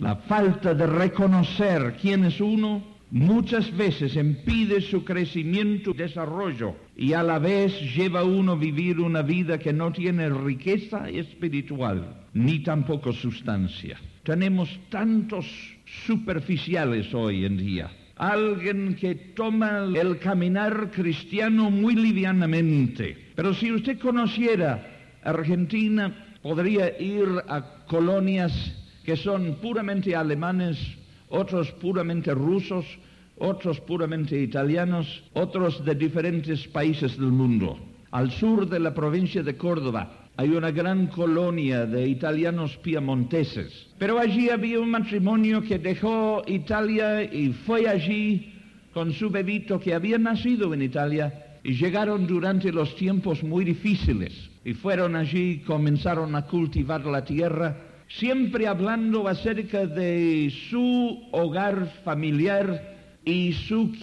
La falta de reconocer quién es uno muchas veces impide su crecimiento y desarrollo y a la vez lleva a uno a vivir una vida que no tiene riqueza espiritual ni tampoco sustancia. Tenemos tantos superficiales hoy en día. Alguien que toma el caminar cristiano muy livianamente. Pero si usted conociera Argentina, podría ir a colonias que son puramente alemanes, otros puramente rusos, otros puramente italianos, otros de diferentes países del mundo. Al sur de la provincia de Córdoba hay una gran colonia de italianos piamonteses. Pero allí había un matrimonio que dejó Italia y fue allí con su bebito que había nacido en Italia y llegaron durante los tiempos muy difíciles. Y fueron allí, comenzaron a cultivar la tierra, siempre hablando acerca de su hogar familiar y su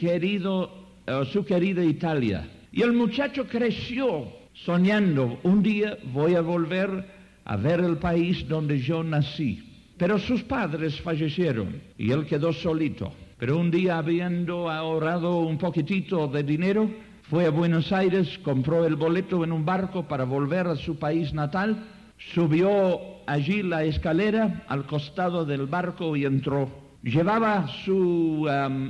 querida Italia. Y el muchacho creció soñando, un día voy a volver a ver el país donde yo nací. Pero sus padres fallecieron y él quedó solito. Pero un día, habiendo ahorrado un poquitito de dinero, fue a Buenos Aires, compró el boleto en un barco para volver a su país natal, subió allí la escalera al costado del barco y entró. Llevaba su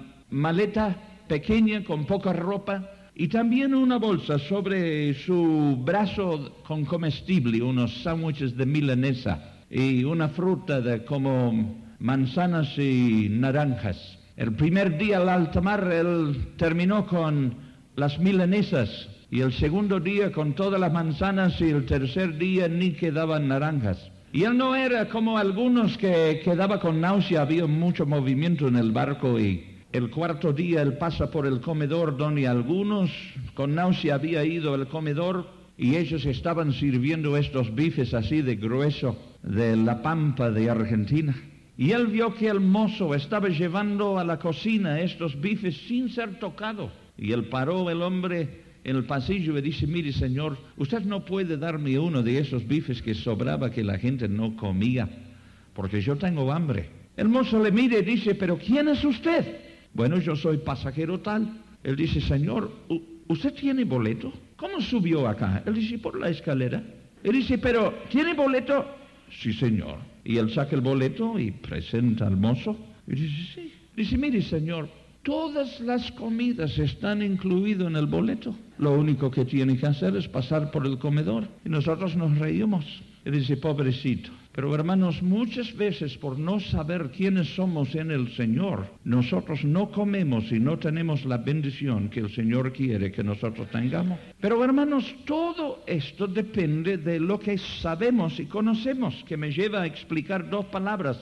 maleta pequeña con poca ropa y también una bolsa sobre su brazo con comestible, unos sándwiches de milanesa y una fruta como manzanas y naranjas. El primer día al alta mar él terminó con las milanesas y el segundo día con todas las manzanas y el tercer día ni quedaban naranjas. Y él no era como algunos que quedaba con náusea, había mucho movimiento en el barco y el cuarto día él pasa por el comedor donde algunos con náusea había ido al comedor y ellos estaban sirviendo estos bifes así de grueso de la pampa de Argentina. Y él vio que el mozo estaba llevando a la cocina estos bifes sin ser tocado. Y él paró el hombre en el pasillo y dice, mire señor, usted no puede darme uno de esos bifes que sobraba que la gente no comía, porque yo tengo hambre. El mozo le mira y dice, pero ¿quién es usted? Bueno, yo soy pasajero tal. Él dice, señor, ¿usted tiene boleto? ¿Cómo subió acá? Él dice, por la escalera. Él dice, pero ¿tiene boleto? Sí, señor. Y él saca el boleto y presenta al mozo. Y dice, sí. Dice, mire, señor, todas las comidas están incluidas en el boleto. Lo único que tiene que hacer es pasar por el comedor. Y nosotros nos reímos. Y dice, pobrecito. Pero hermanos, muchas veces por no saber quiénes somos en el Señor, nosotros no comemos y no tenemos la bendición que el Señor quiere que nosotros tengamos. Pero hermanos, todo esto depende de lo que sabemos y conocemos, que me lleva a explicar dos palabras.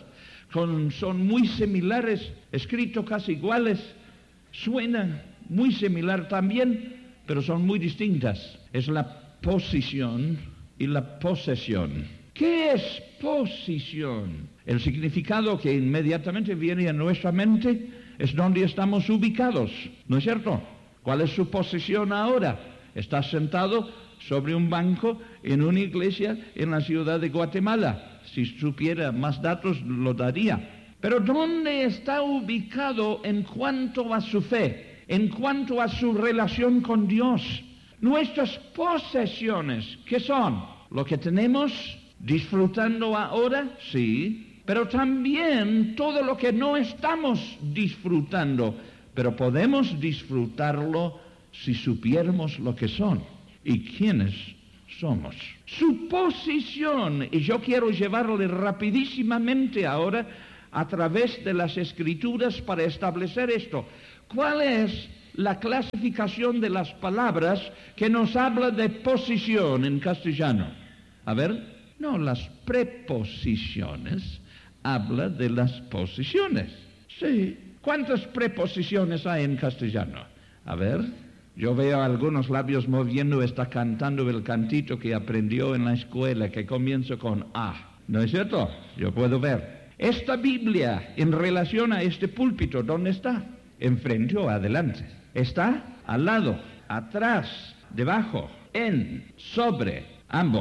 Son muy similares, escritos casi iguales, suenan muy similar también, pero son muy distintas. Es la posición y la posesión. ¿Qué es posición? El significado que inmediatamente viene a nuestra mente es donde estamos ubicados, ¿no es cierto? ¿Cuál es su posición ahora? Está sentado sobre un banco en una iglesia en la ciudad de Guatemala. Si supiera más datos, lo daría. Pero ¿dónde está ubicado en cuanto a su fe? En cuanto a su relación con Dios. Nuestras posesiones, ¿qué son? Lo que tenemos disfrutando ahora, sí, pero también todo lo que no estamos disfrutando, pero podemos disfrutarlo si supiéramos lo que son y quiénes somos. Su posición, y yo quiero llevarle rapidísimamente ahora a través de las Escrituras para establecer esto. ¿Cuál es la clasificación de las palabras que nos habla de posición en castellano? A ver. No, las preposiciones habla de las posiciones. Sí. ¿Cuántas preposiciones hay en castellano? A ver, yo veo algunos labios moviendo, está cantando el cantito que aprendió en la escuela, que comienza con A. ¿No es cierto? Yo puedo ver. Esta Biblia, en relación a este púlpito, ¿dónde está? ¿Enfrente o adelante? Está al lado, atrás, debajo, en, sobre, ambos.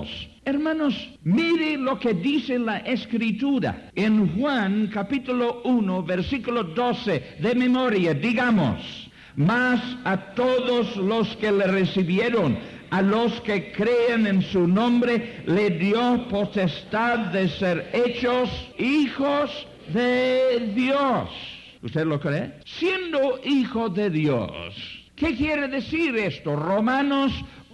Hermanos, mire lo que dice la Escritura en Juan capítulo 1, versículo 12, de memoria, digamos: mas a todos los que le recibieron, a los que creen en su nombre, le dio potestad de ser hechos hijos de Dios. ¿Usted lo cree? Siendo hijo de Dios. ¿Qué quiere decir esto? Romanos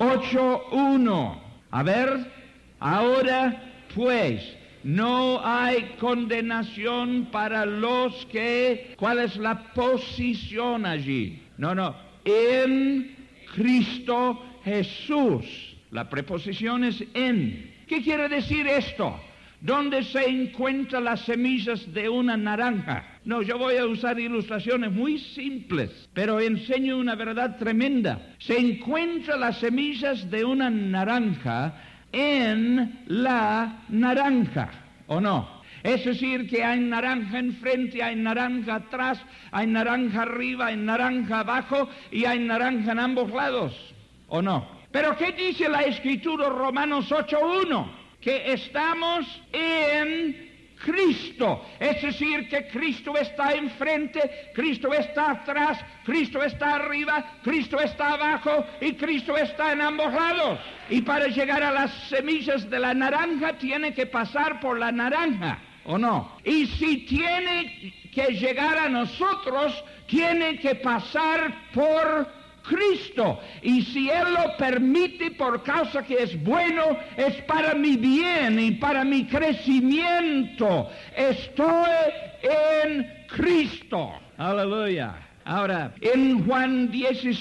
8:1. A ver, ahora pues, no hay condenación para los que... ¿Cuál es la posición allí? No. En Cristo Jesús. La preposición es en. ¿Qué quiere decir esto? ¿Dónde se encuentran las semillas de una naranja? No, yo voy a usar ilustraciones muy simples, pero enseño una verdad tremenda. Se encuentran las semillas de una naranja en la naranja, ¿o no? Es decir, que hay naranja enfrente, hay naranja atrás, hay naranja arriba, hay naranja abajo y hay naranja en ambos lados, ¿o no? Pero ¿qué dice la Escritura, Romanos 8:1? Que estamos en Cristo. Es decir, que Cristo está enfrente, Cristo está atrás, Cristo está arriba, Cristo está abajo y Cristo está en ambos lados. Y para llegar a las semillas de la naranja tiene que pasar por la naranja, ¿o no? Y si tiene que llegar a nosotros, tiene que pasar por Cristo. Y si Él lo permite por causa que es bueno, es para mi bien y para mi crecimiento. Estoy en Cristo. Aleluya. Ahora, en Juan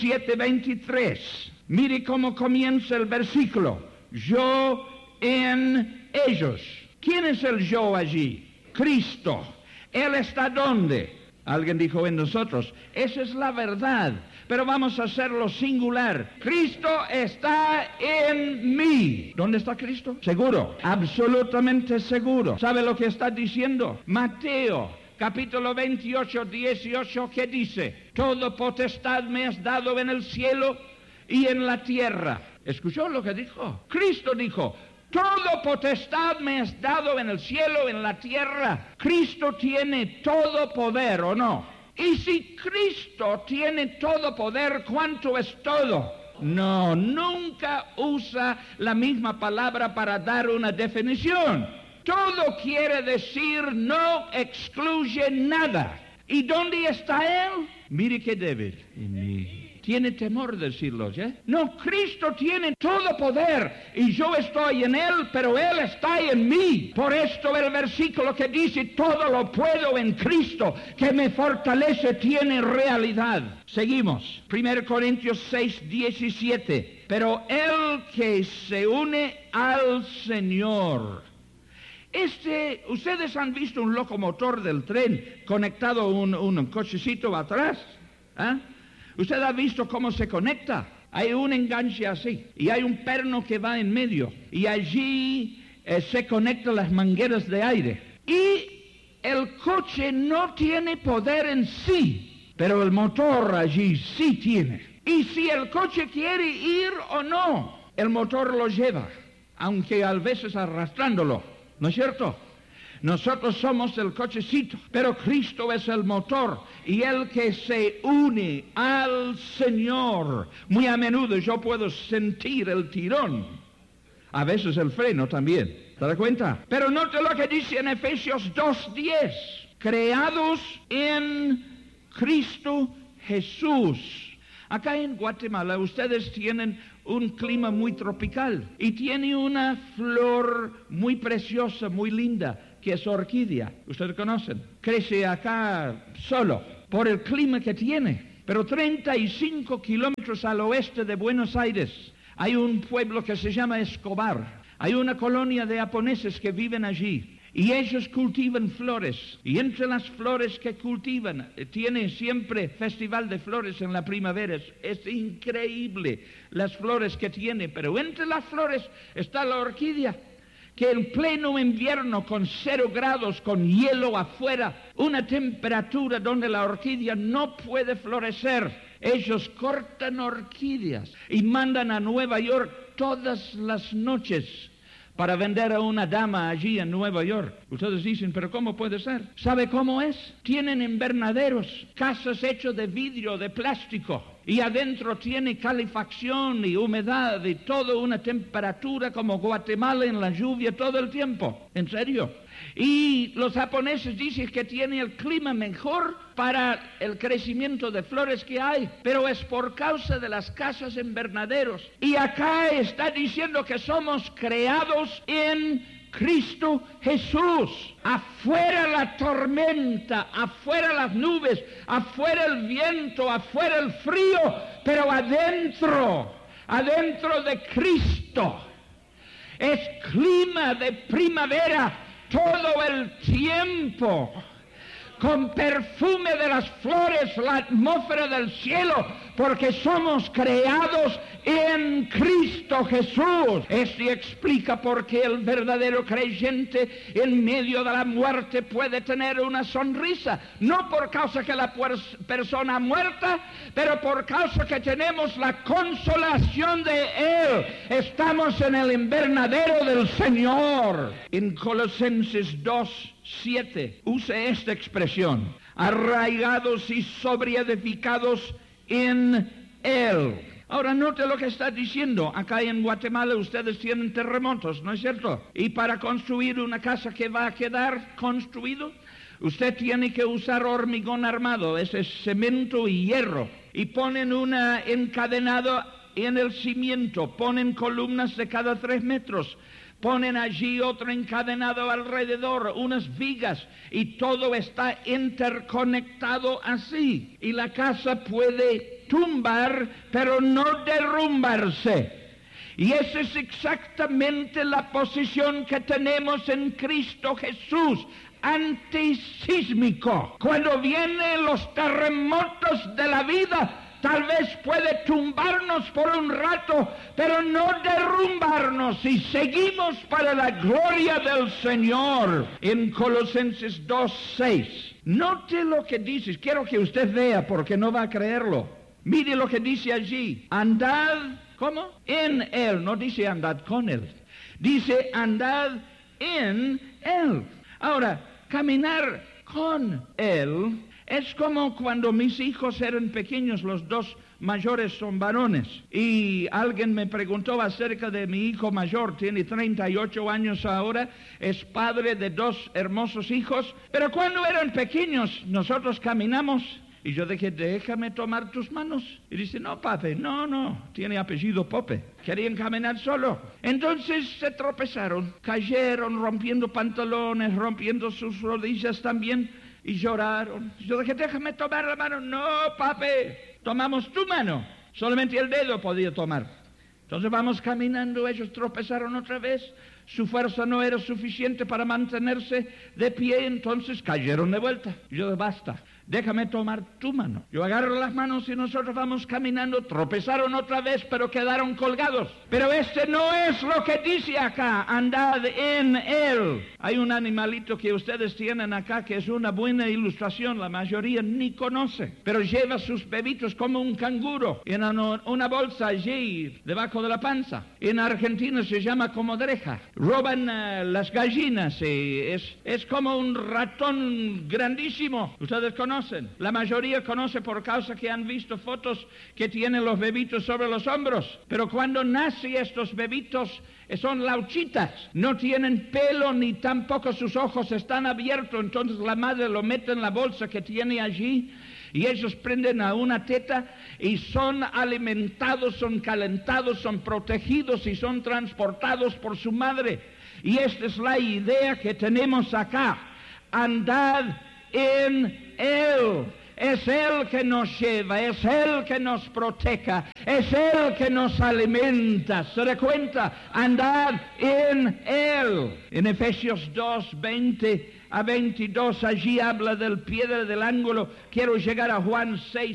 17:23, mire cómo comienza el versículo. Yo en ellos. ¿Quién es el yo allí? Cristo. ¿Él está dónde? Alguien dijo en nosotros. Esa es la verdad. Pero vamos a hacerlo singular. Cristo está en mí. ¿Dónde está Cristo? Seguro, absolutamente seguro. ¿Sabe lo que está diciendo? Mateo, capítulo 28, 18, ¿qué dice? Toda potestad me has dado en el cielo y en la tierra. ¿Escuchó lo que dijo? Cristo dijo: toda potestad me has dado en el cielo y en la tierra. Cristo tiene todo poder, ¿o no? Y si Cristo tiene todo poder, ¿cuánto es todo? No, nunca usa la misma palabra para dar una definición. Todo quiere decir no excluye nada. ¿Y dónde está Él? Mire qué débil. En mí. Tiene temor de decirlo, ¿ya? No, Cristo tiene todo poder y yo estoy en Él, pero Él está en mí. Por esto el versículo que dice todo lo puedo en Cristo que me fortalece tiene realidad. Seguimos. 1 Corintios 6:17. Pero el que se une al Señor. Ustedes han visto un locomotor del tren conectado a un cochecito atrás, ¿ah? Usted ha visto cómo se conecta. Hay un enganche así y hay un perno que va en medio y allí se conectan las mangueras de aire. Y el coche no tiene poder en sí, pero el motor allí sí tiene. Y si el coche quiere ir o no, el motor lo lleva, aunque a veces arrastrándolo, ¿no es cierto? Nosotros somos el cochecito, pero Cristo es el motor y el que se une al Señor. Muy a menudo yo puedo sentir el tirón, a veces el freno también, ¿te das cuenta? Pero note lo que dice en Efesios 2:10, creados en Cristo Jesús. Acá en Guatemala ustedes tienen un clima muy tropical y tiene una flor muy preciosa, muy linda, que es orquídea. Ustedes conocen. Crece acá solo por el clima que tiene. Pero 35 kilómetros al oeste de Buenos Aires hay un pueblo que se llama Escobar. Hay una colonia de japoneses que viven allí. Y ellos cultivan flores. Y entre las flores que cultivan, tienen siempre festival de flores en la primavera. Es increíble las flores que tiene. Pero entre las flores está la orquídea, que en pleno invierno con 0 grados, con hielo afuera, una temperatura donde la orquídea no puede florecer, ellos cortan orquídeas y mandan a Nueva York todas las noches para vender a una dama allí en Nueva York. Ustedes dicen, ¿pero cómo puede ser? ¿Sabe cómo es? Tienen invernaderos, casas hechas de vidrio, de plástico, y adentro tiene calefacción y humedad y toda una temperatura como Guatemala en la lluvia todo el tiempo. ¿En serio? Y los japoneses dicen que tiene el clima mejor para el crecimiento de flores que hay, pero es por causa de las casas invernaderos. Y acá está diciendo que somos creados en Cristo Jesús. Afuera la tormenta, afuera las nubes, afuera el viento, afuera el frío, pero adentro de Cristo es clima de primavera todo el tiempo, con perfume de las flores, la atmósfera del cielo, porque somos creados en Cristo Jesús. Esto explica por qué el verdadero creyente en medio de la muerte puede tener una sonrisa, no por causa que la persona muerta, pero por causa que tenemos la consolación de Él. Estamos en el invernadero del Señor. En Colosenses 2:7 usa esta expresión: arraigados y sobreedificados en Él. Ahora note lo que está diciendo. Acá en Guatemala ustedes tienen terremotos, ¿no es cierto? Y para construir una casa que va a quedar construido, usted tiene que usar hormigón armado, ese es cemento y hierro, y ponen una encadenada en el cimiento, ponen columnas de cada 3 metros, ponen allí otro encadenado alrededor, unas vigas, y todo está interconectado así. Y la casa puede tumbar, pero no derrumbarse. Y esa es exactamente la posición que tenemos en Cristo Jesús, antisísmico. Cuando vienen los terremotos de la vida, tal vez puede tumbarnos por un rato, pero no derrumbarnos, y seguimos para la gloria del Señor. En Colosenses 2:6, note lo que dice. Quiero que usted vea porque no va a creerlo. Mire lo que dice allí. Andad, ¿cómo? En Él. No dice andad con Él. Dice andad en Él. Ahora, caminar con Él es como cuando mis hijos eran pequeños, los 2 mayores son varones. Y alguien me preguntó acerca de mi hijo mayor, tiene 38 años ahora, es padre de 2 hermosos hijos. Pero cuando eran pequeños, nosotros caminamos, y yo dije, déjame tomar tus manos. Y dice, no, papi, no, tiene apellido Pope. Querían caminar solo. Entonces se tropezaron, cayeron, rompiendo pantalones, rompiendo sus rodillas también, y lloraron. Yo dije, déjame tomar la mano. No, papi, tomamos tu mano. Solamente el dedo podía tomar. Entonces vamos caminando, ellos tropezaron otra vez. Su fuerza no era suficiente para mantenerse de pie, entonces cayeron de vuelta. Yo dije, basta, déjame tomar tu mano. Yo agarro las manos y nosotros vamos caminando. Tropezaron otra vez, pero quedaron colgados. Pero este no es lo que dice acá, andad en Él. Hay un animalito que ustedes tienen acá que es una buena ilustración, la mayoría ni conoce, pero lleva sus bebitos como un canguro en una bolsa allí debajo de la panza. En Argentina se llama comodreja. Roban las gallinas, es como un ratón grandísimo. Ustedes conocen, la mayoría conoce por causa que han visto fotos que tienen los bebitos sobre los hombros. Pero cuando nacen estos bebitos son lauchitas, no tienen pelo ni tampoco sus ojos están abiertos. Entonces la madre lo mete en la bolsa que tiene allí, y ellos prenden a una teta y son alimentados, son calentados, son protegidos y son transportados por su madre. Y esta es la idea que tenemos acá. Andad en Él. Es Él que nos lleva, es Él que nos protege, es Él que nos alimenta. ¿Se da cuenta? Andad en Él. En Efesios 2:20-22, allí habla del piedra del ángulo. Quiero llegar a Juan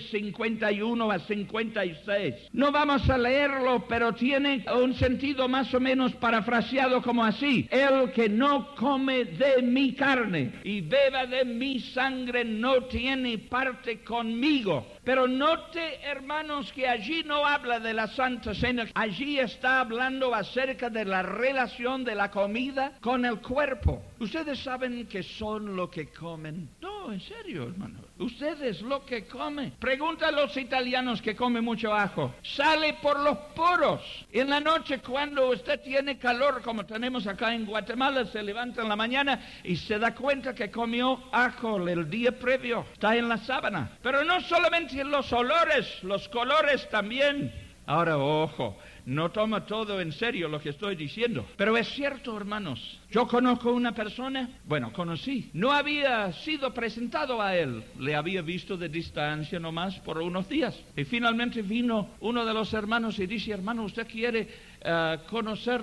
6:51-56. No vamos a leerlo, pero tiene un sentido más o menos parafraseado como así: el que no come de mi carne y beba de mi sangre no tiene parte parte conmigo. Pero note, hermanos, que allí no habla de la Santa Cena. Allí está hablando acerca de la relación de la comida con el cuerpo. ¿Ustedes saben qué son lo que comen? No, en serio, hermano. Ustedes lo que comen. Pregunta a los italianos que comen mucho ajo. Sale por los poros. En la noche, cuando usted tiene calor, como tenemos acá en Guatemala, se levanta en la mañana y se da cuenta que comió ajo el día previo. Está en la sábana. Pero no solamente en los olores, los colores también. Ahora, ojo, no toma todo en serio lo que estoy diciendo. Pero es cierto, hermanos. Yo conozco una persona, conocí. No había sido presentado a él. Le había visto de distancia nomás por unos días. Y finalmente vino uno de los hermanos y dice, hermano, ¿usted quiere conocer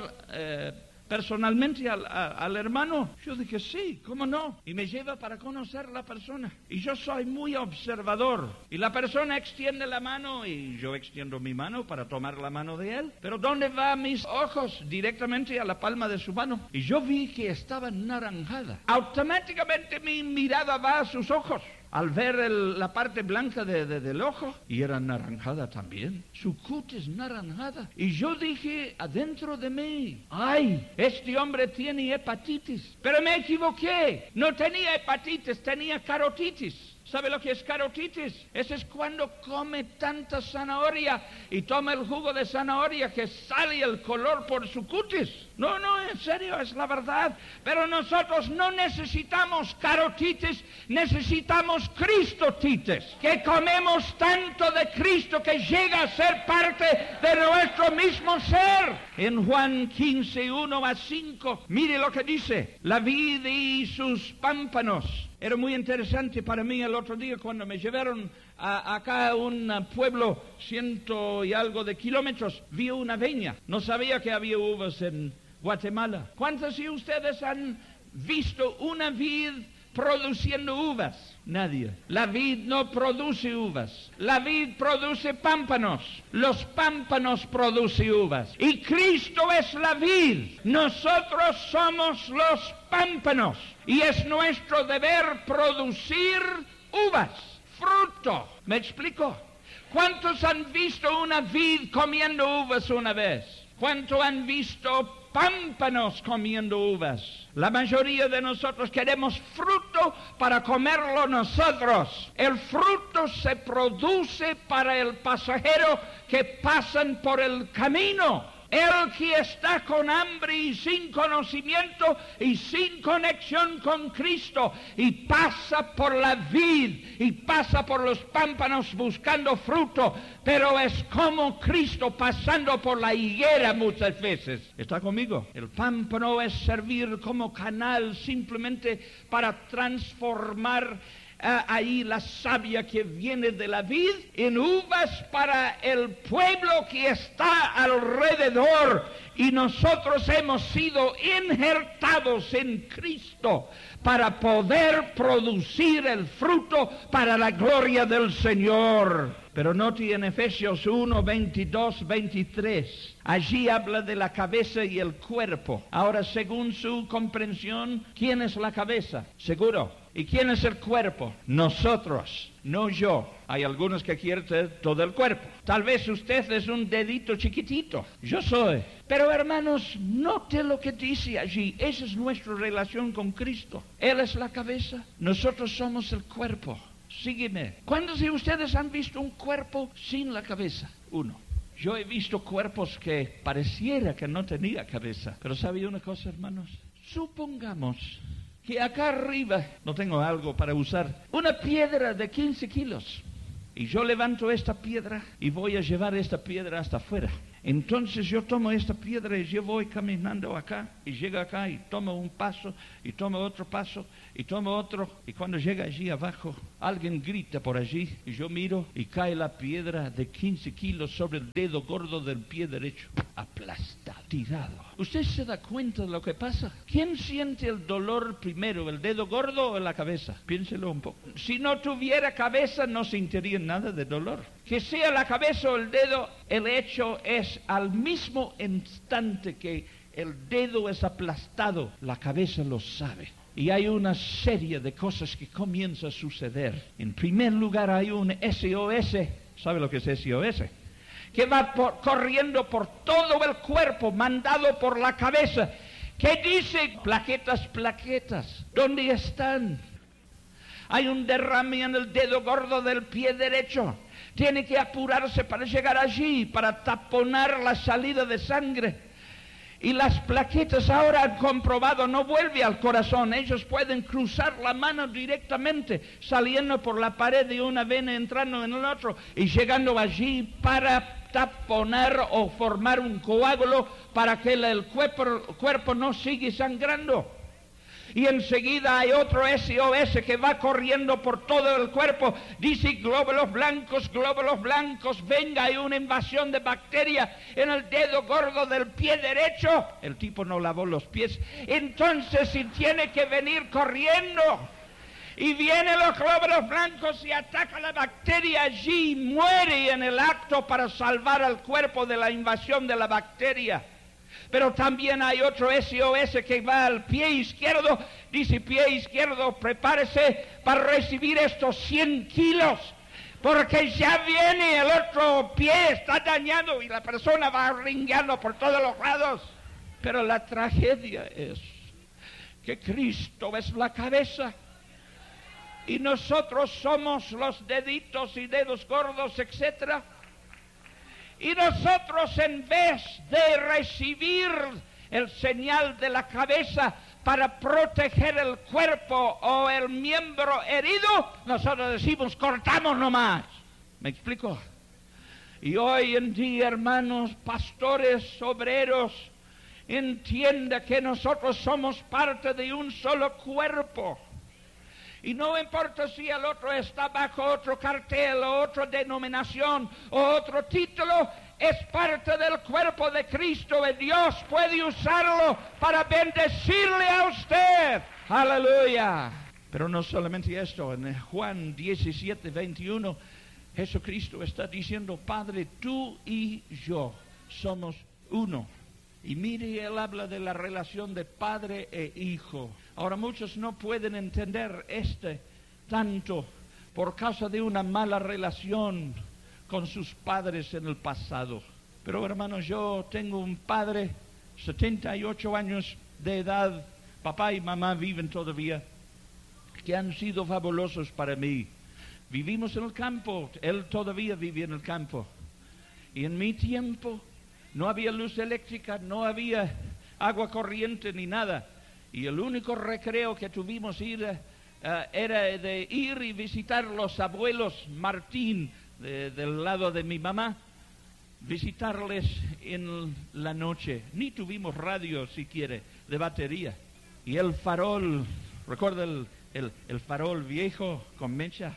personalmente al hermano? Yo dije, sí, ¿cómo no? Y me lleva para conocer la persona. Y yo soy muy observador. Y la persona extiende la mano y yo extiendo mi mano para tomar la mano de él. Pero ¿dónde van mis ojos? Directamente a la palma de su mano. Y yo vi que estaba naranjada. Automáticamente mi mirada va a sus ojos. Al ver la parte blanca del ojo, y era naranjada también, su cutis naranjada. Y yo dije adentro de mí, ¡ay! Este hombre tiene hepatitis. Pero me equivoqué, no tenía hepatitis, tenía carotitis. ¿Sabe lo que es carotitis? Eso es cuando come tanta zanahoria y toma el jugo de zanahoria que sale el color por su cutis. No, en serio, es la verdad. Pero nosotros no necesitamos carotitis, necesitamos cristotitis. Que comemos tanto de Cristo que llega a ser parte de nuestro mismo ser. En Juan 15, 1-5, mire lo que dice. La vid y sus pámpanos. Era muy interesante para mí el otro día cuando me llevaron acá a un pueblo 100 y algo de kilómetros. Vi una viña. No sabía que había uvas en Guatemala. ¿Cuántos de ustedes han visto una vid produciendo uvas? Nadie. La vid no produce uvas. La vid produce pámpanos. Los pámpanos producen uvas. Y Cristo es la vid. Nosotros somos los pámpanos. Y es nuestro deber producir uvas, fruto. ¿Me explico? ¿Cuántos han visto una vid comiendo uvas una vez? ¿Cuántos han visto pámpanos comiendo uvas? La mayoría de nosotros queremos fruto para comerlo nosotros. El fruto se produce para el pasajero que pasan por el camino. El que está con hambre y sin conocimiento y sin conexión con Cristo y pasa por la vid y pasa por los pámpanos buscando fruto, pero es como Cristo pasando por la higuera muchas veces. ¿Está conmigo? El pámpano es servir como canal simplemente para transformar ahí la savia que viene de la vid en uvas para el pueblo que está alrededor. Y nosotros hemos sido injertados en Cristo para poder producir el fruto para la gloria del Señor. Pero note en Efesios 1, 22, 23. Allí habla de la cabeza y el cuerpo. Ahora, según su comprensión, ¿quién es la cabeza? Seguro. ¿Y quién es el cuerpo? Nosotros, no yo. Hay algunos que quieren ser todo el cuerpo. Tal vez usted es un dedito chiquitito. Yo soy. Pero hermanos, note lo que dice allí. Esa es nuestra relación con Cristo. Él es la cabeza. Nosotros somos el cuerpo. Sígueme. ¿Cuántos de ustedes han visto un cuerpo sin la cabeza? Uno. Yo he visto cuerpos que pareciera que no tenía cabeza. Pero ¿sabe una cosa, hermanos? Supongamos que acá arriba, no tengo algo para usar, una piedra de 15 kilos. Y yo levanto esta piedra y voy a llevar esta piedra hasta afuera. Entonces yo tomo esta piedra y yo voy caminando acá y llego acá y tomo un paso y tomo otro paso y tomo otro. Y cuando llega allí abajo, alguien grita por allí y yo miro y cae la piedra de 15 kilos sobre el dedo gordo del pie derecho. Aplastado, tirado. ¿Usted se da cuenta de lo que pasa? ¿Quién siente el dolor primero, el dedo gordo o la cabeza? Piénselo un poco. Si no tuviera cabeza no sentiría nada de dolor. Que sea la cabeza o el dedo, el hecho es al mismo instante que el dedo es aplastado, la cabeza lo sabe. Y hay una serie de cosas que comienza a suceder. En primer lugar hay un SOS. ¿Sabe lo que es SOS? Que va corriendo por todo el cuerpo, mandado por la cabeza. ¿Qué dice? Plaquetas, plaquetas. ¿Dónde están? Hay un derrame en el dedo gordo del pie derecho. Tiene que apurarse para llegar allí, para taponar la salida de sangre. Y las plaquetas ahora han comprobado, no vuelve al corazón. Ellos pueden cruzar la mano directamente, saliendo por la pared de una vena, entrando en el otro y llegando allí para taponar o formar un coágulo para que el cuerpo no siga sangrando. Y enseguida hay otro SOS que va corriendo por todo el cuerpo. Dice glóbulos blancos, venga, hay una invasión de bacterias en el dedo gordo del pie derecho. El tipo no lavó los pies. Entonces si tiene que venir corriendo. Y vienen los glóbulos blancos y ataca la bacteria allí y muere en el acto para salvar al cuerpo de la invasión de la bacteria. Pero también hay otro SOS que va al pie izquierdo. Dice, pie izquierdo, prepárese para recibir estos 100 kilos. Porque ya viene el otro pie, está dañado y la persona va ringueando por todos los lados. Pero la tragedia es que Cristo es la cabeza. Y nosotros somos los deditos y dedos gordos, etcétera. Y nosotros, en vez de recibir el señal de la cabeza para proteger el cuerpo o el miembro herido, nosotros decimos, cortamos nomás. ¿Me explico? Y hoy en día, hermanos, pastores, obreros, entienda que nosotros somos parte de un solo cuerpo. Y no importa si el otro está bajo otro cartel o otra denominación o otro título, es parte del cuerpo de Cristo y Dios puede usarlo para bendecirle a usted. ¡Aleluya! Pero no solamente esto, en Juan 17, 21, Jesucristo está diciendo, Padre, tú y yo somos uno. Y mire, él habla de la relación de padre e hijo. Ahora muchos no pueden entender tanto por causa de una mala relación con sus padres en el pasado. Pero hermanos, yo tengo un padre, 78 años de edad, papá y mamá viven todavía, que han sido fabulosos para mí. Vivimos en el campo, él todavía vive en el campo. Y en mi tiempo no había luz eléctrica, no había agua corriente ni nada. Y el único recreo que tuvimos era de ir y visitar los abuelos Martín, del lado de mi mamá, visitarles en la noche. Ni tuvimos radio siquiera, de batería. Y el farol, recuerda el farol viejo con mecha,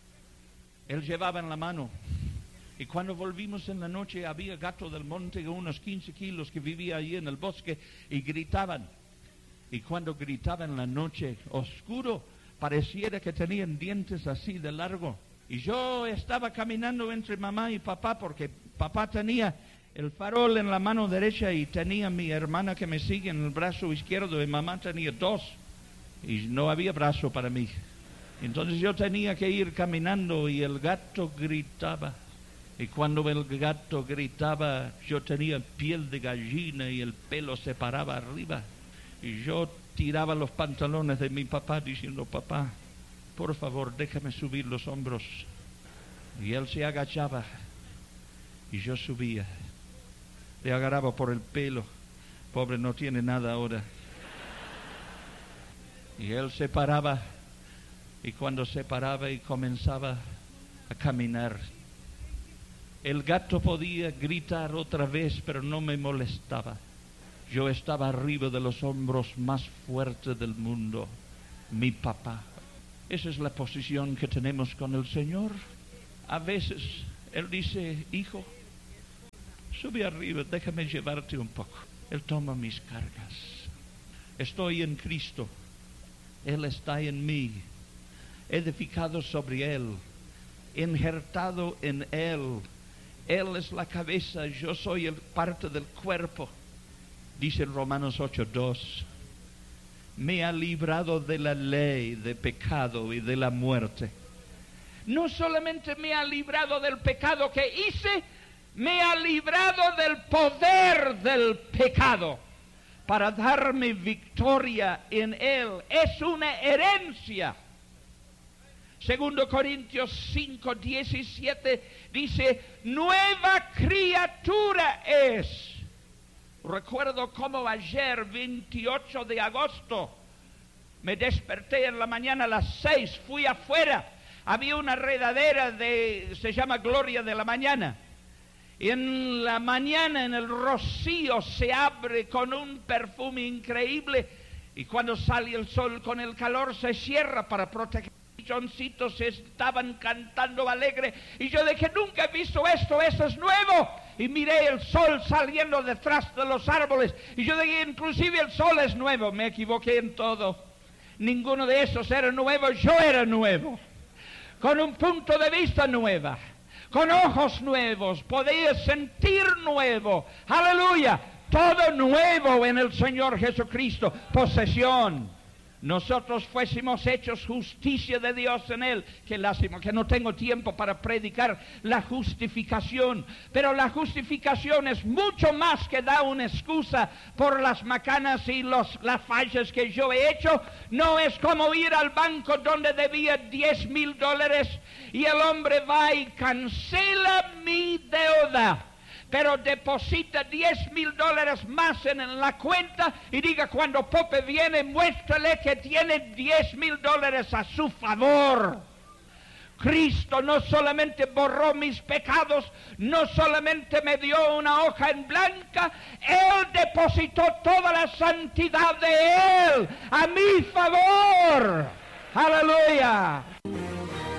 él llevaba en la mano. Y cuando volvimos en la noche había gato del monte de unos 15 kilos que vivía allí en el bosque y gritaban. Y cuando gritaban en la noche oscuro, pareciera que tenían dientes así de largo. Y yo estaba caminando entre mamá y papá porque papá tenía el farol en la mano derecha y tenía mi hermana que me sigue en el brazo izquierdo y mamá tenía dos. Y no había brazo para mí. Entonces yo tenía que ir caminando y el gato gritaba. Y cuando el gato gritaba, yo tenía piel de gallina y el pelo se paraba arriba. Y yo tiraba los pantalones de mi papá diciendo, papá, por favor, déjame subir los hombros. Y él se agachaba y yo subía. Le agarraba por el pelo. Pobre, no tiene nada ahora. Y él se paraba. Y cuando se paraba y comenzaba a caminar, el gato podía gritar otra vez, pero no me molestaba. Yo estaba arriba de los hombros más fuertes del mundo, mi papá. Esa es la posición que tenemos con el Señor. A veces Él dice, hijo, sube arriba, déjame llevarte un poco. Él toma mis cargas. Estoy en Cristo. Él está en mí. Edificado sobre Él. Injertado en Él. Él es la cabeza, yo soy parte del cuerpo. Dice en Romanos 8:2, me ha librado de la ley, de pecado y de la muerte. No solamente me ha librado del pecado que hice, me ha librado del poder del pecado para darme victoria en él. Es una herencia. 2 Corintios 5:17 dice, nueva criatura es. Recuerdo como ayer, 28 de agosto, me desperté en la mañana a las 6, fui afuera. Había una redadera se llama Gloria de la Mañana. En la mañana, en el rocío, se abre con un perfume increíble. Y cuando sale el sol con el calor, se cierra para proteger. Los pichoncitos estaban cantando alegre. Y yo dije, nunca he visto esto, eso es nuevo. Y miré el sol saliendo detrás de los árboles. Y yo dije, inclusive el sol es nuevo. Me equivoqué en todo. Ninguno de esos era nuevo, yo era nuevo. Con un punto de vista nueva, con ojos nuevos, podía sentir nuevo. Aleluya, todo nuevo en el Señor Jesucristo. Posesión. Nosotros fuésemos hechos justicia de Dios en Él. Qué lástima que no tengo tiempo para predicar la justificación. Pero la justificación es mucho más que dar una excusa por las macanas y las fallas que yo he hecho. No es como ir al banco donde debía $10,000 y el hombre va y cancela mi deuda, pero deposita $10,000 más en la cuenta y diga, cuando Pope viene, muéstrale que tiene $10,000 a su favor. Cristo no solamente borró mis pecados, no solamente me dio una hoja en blanca, Él depositó toda la santidad de Él a mi favor. ¡Aleluya!